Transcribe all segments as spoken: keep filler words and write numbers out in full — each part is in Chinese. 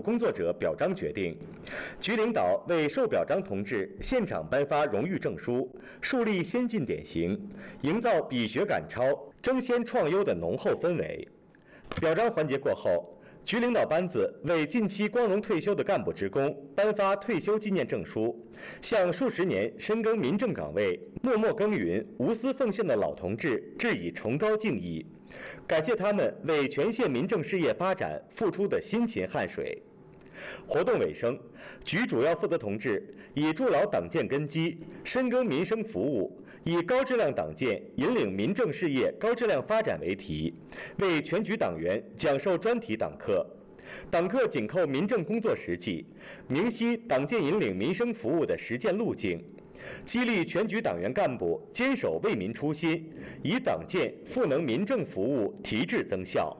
工作者表彰决定。局领导为受表彰同志现场颁发荣誉证书，树立先进典型，营造比学赶超、争先创优的浓厚氛围。表彰环节过后，局领导班子为近期光荣退休的干部职工颁发退休纪念证书，向数十年深耕民政岗位、默默耕耘、无私奉献的老同志致以崇高敬意，感谢他们为全县民政事业发展付出的辛勤汗水。活动尾声，局主要负责同志以筑牢党建根基、深耕民生服务，以高质量党建引领民政事业高质量发展为题，为全局党员讲授专题党课。党课紧扣民政工作实际，明晰党建引领民生服务的实践路径，激励全局党员干部坚守为民初心，以党建赋能民政服务提质增效。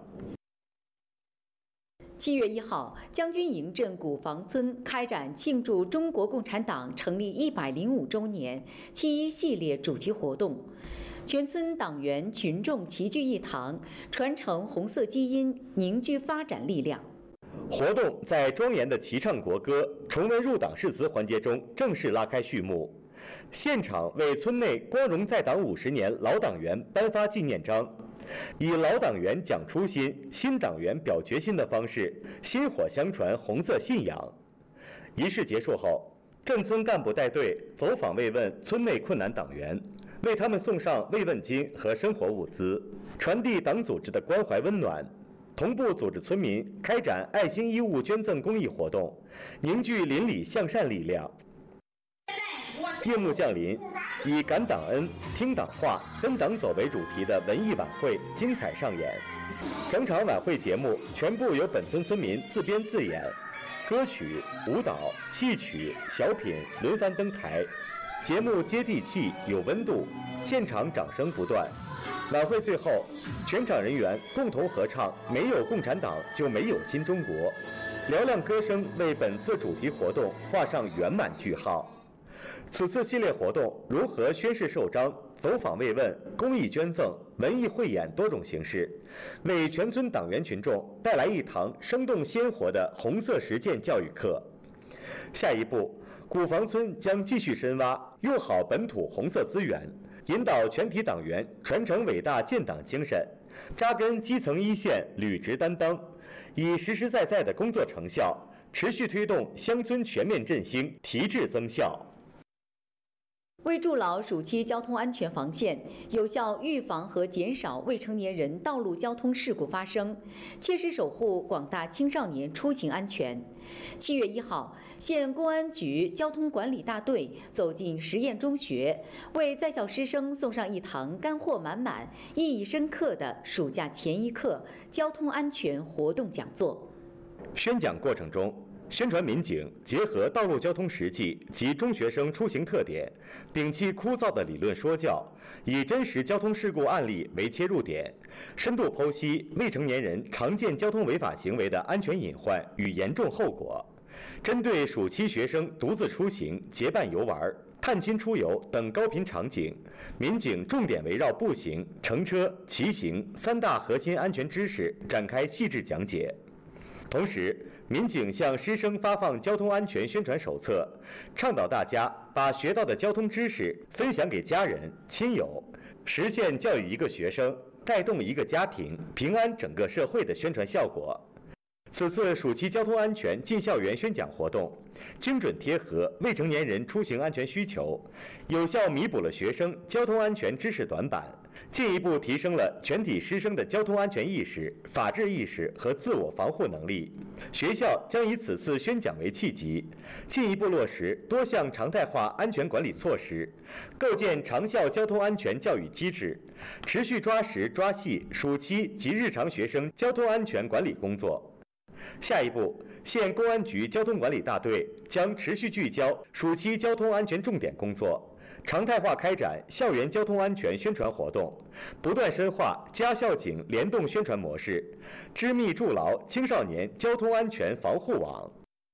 七月一号，将军营镇古房村开展庆祝中国共产党成立一百零五周年七一系列主题活动，全村党员群众齐聚一堂，传承红色基因，凝聚发展力量。 活动在庄严的齐唱国歌、重温入党誓词环节中正式拉开序幕。现场为村内光荣在党五十年老党员颁发纪念章，以老党员讲初心、新党员表决心的方式，薪火相传红色信仰。仪式结束后，镇村干部带队走访慰问村内困难党员，为他们送上慰问金和生活物资，传递党组织的关怀温暖。同步组织村民开展爱心衣物捐赠公益活动，凝聚邻里向善力量。夜幕降临，以感党恩、听党话、跟党走为主题的文艺晚会精彩上演。整场晚会节目全部由本村村民自编自演，歌曲、舞蹈、戏曲、小品轮番登台，节目接地气有温度，现场掌声不断。晚会最后，全场人员共同合唱《没有共产党就没有新中国》，嘹亮歌声为本次主题活动画上圆满句号。此次系列活动融合宣誓授章、走访慰问、公益捐赠、文艺汇演多种形式，为全村党员群众带来一堂生动鲜活的红色实践教育课。下一步，古房村将继续深挖，用好本土红色资源，引导全体党员传承伟大建党精神，扎根基层一线，履职担当，以实实在在的工作成效，持续推动乡村全面振兴，提质增效。 为筑牢暑期交通安全防线，有效预防和减少未成年人道路交通事故发生，切实守护广大青少年出行安全。七月一号，县公安局交通管理大队走进实验中学，为在校师生送上一堂干货满满、意义深刻的暑假前一课交通安全活动讲座。 宣讲过程中，宣传民警结合道路交通实际及中学生出行特点，摒弃枯燥的理论说教，以真实交通事故案例为切入点，深度剖析未成年人常见交通违法行为的安全隐患与严重后果。针对暑期学生独自出行、结伴游玩、探亲出游等高频场景，民警重点围绕步行、乘车、骑行三大核心安全知识展开细致讲解。同时，民警向师生发放交通安全宣传手册，倡导大家把学到的交通知识分享给家人、亲友，实现教育一个学生，带动一个家庭，平安整个社会的宣传效果。此次暑期交通安全进校园宣讲活动，精准贴合未成年人出行安全需求，有效弥补了学生交通安全知识短板，进一步提升了全体师生的交通安全意识、法治意识和自我防护能力。学校将以此次宣讲为契机，进一步落实多项常态化安全管理措施，构建长效交通安全教育机制，持续抓实抓细暑期及日常学生交通安全管理工作。下一步，县公安局交通管理大队将持续聚焦暑期交通安全重点工作，常态化开展校园交通安全宣传活动，不断深化家校警联动宣传模式，织密筑牢青少年交通安全防护网。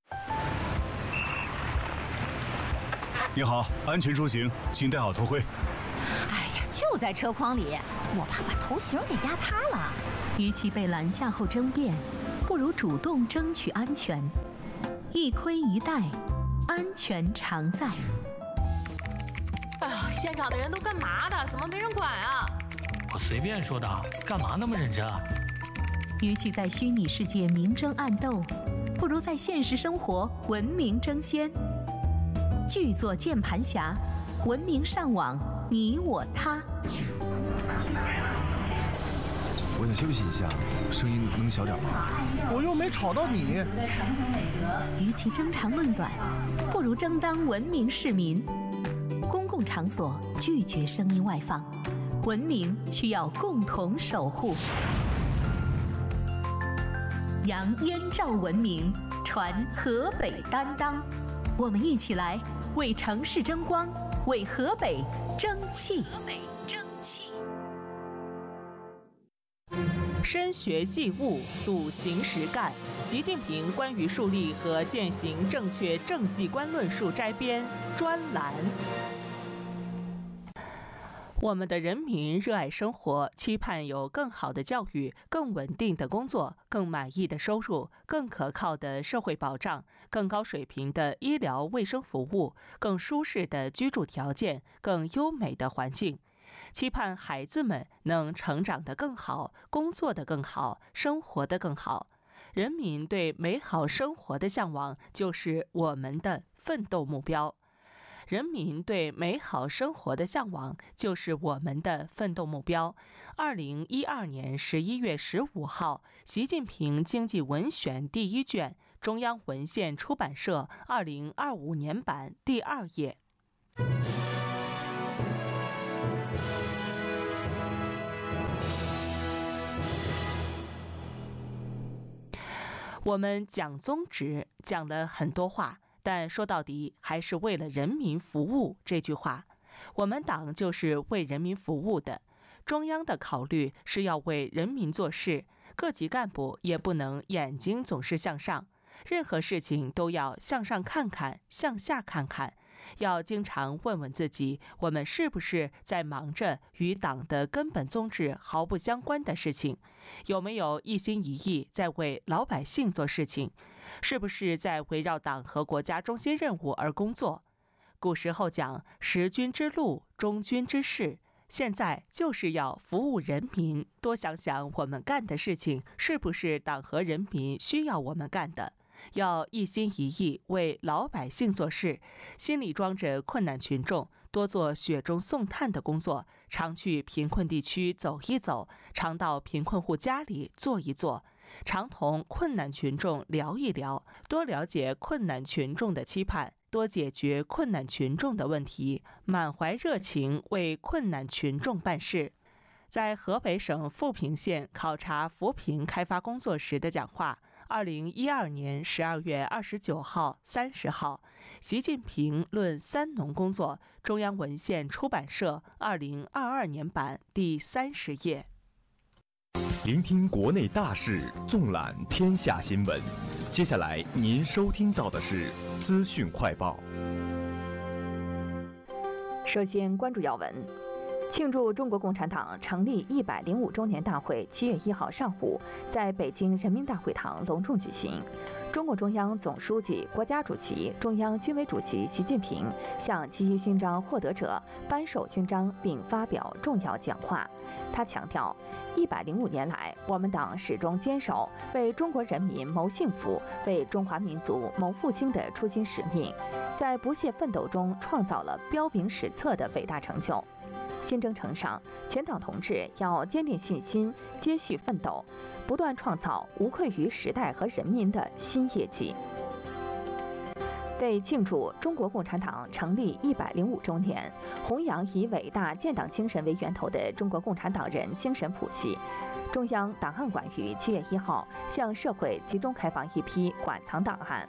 你好，安全出行，请戴好头盔。 哎呀，就在车筐里，我怕把头型给压塌了。 与其被拦下后争辩，不不如主动争取安全。一盔一带，安全常在。 哎呀，现场的人都干嘛的？怎么没人管啊？ 我随便说的，干嘛那么认真啊？ 与其在虚拟世界明争暗斗，不如在现实生活文明争先。剧作键盘侠，文明上网，你我他。 我想休息一下，声音能小点吗？ 我又没吵到你。 与其争长论短，不如争当文明市民。公共场所拒绝声音外放，文明需要共同守护。扬燕赵文明，传河北担当。我们一起来为城市争光，为河北争气。河北争气。 深学细悟，笃行实干。习近平关于树立和践行正确政绩观论述摘编专栏。我们的人民热爱生活，期盼有更好的教育、更稳定的工作、更满意的收入、更可靠的社会保障、更高水平的医疗卫生服务、更舒适的居住条件、更优美的环境。期盼孩子们能成长得更好，工作得更好，生活得更好。人民对美好生活的向往，就是我们的奋斗目标。人民对美好生活的向往，就是我们的奋斗目标。二零一二年十一月十五号，习近平经济文选第一卷，中央文献出版社二零二五年版第二页。我们讲宗旨，讲了很多话。但说到底，还是为了人民服务这句话。我们党就是为人民服务的，中央的考虑是要为人民做事，各级干部也不能眼睛总是向上，任何事情都要向上看看，向下看看，要经常问问自己，我们是不是在忙着与党的根本宗旨毫不相关的事情？有没有一心一意在为老百姓做事情？是不是在围绕党和国家中心任务而工作？古时候讲识君之路，忠君之事，现在就是要服务人民，多想想我们干的事情是不是党和人民需要我们干的，要一心一意为老百姓做事，心里装着困难群众，多做雪中送炭的工作，常去贫困地区走一走，常到贫困户家里坐一坐，常同困难群众聊一聊，多了解困难群众的期盼，多解决困难群众的问题，满怀热情为困难群众办事。在河北省富平县考察扶贫开发工作时的讲话，二零一二年十二月二十九号、三十号，习近平论三农工作，中央文献出版社二零二二年版第三十页。 聆听国内大事，纵览天下新闻。接下来您收听到的是资讯快报。 首先关注要闻。庆祝中国共产党成立一百零五周年大会七月一号上午在北京人民大会堂隆重举行。中共中央总书记、国家主席、中央军委主席习近平向七一勋章获得者颁授勋章并发表重要讲话。他强调，一百零五年来，我们党始终坚守为中国人民谋幸福、为中华民族谋复兴的初心使命，在不懈奋斗中创造了彪炳史册的伟大成就。新征程上，全党同志要坚定信心，接续奋斗，不断创造无愧于时代和人民的新业绩。为庆祝中国共产党成立一百零五周年，弘扬以伟大建党精神为源头的中国共产党人精神谱系，中央档案馆于七月一号向社会集中开放一批馆藏档案。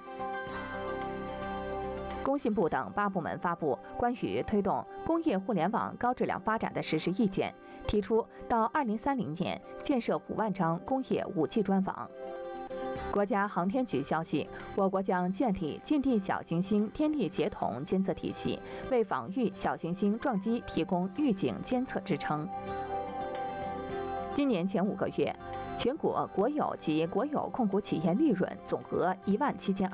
工信部等八部门发布关于推动工业互联网高质量发展的实施意见，提出到二零三零年建设五万张工业五 G 专网。国家航天局消息，我国将建立近地小行星天地协同监测体系，为防御小行星撞击提供预警监测支撑。今年前五个月， 全国国有及国有控股企业利润总额一万七千二。